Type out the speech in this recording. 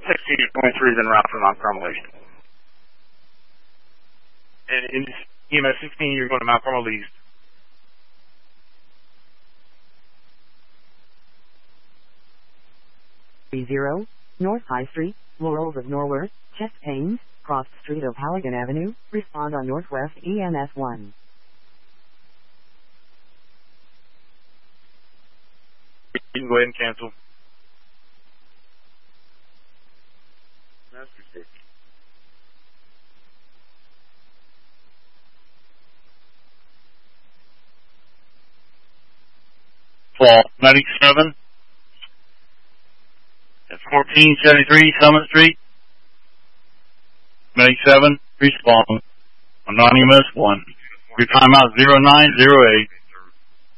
16 is 23 is en route for Mount Carmel East. And in EMS 16, you're going to Mount Carmel East. B0, North High Street, Laurels of Norworth, chest pains, crossed street of Halligan Avenue, respond on Northwest EMS 1. You can go ahead and cancel. Master safety. Fall 97. That's 1473 Summit Street. 97, respawn. Anonymous 1. Your timeout 0908.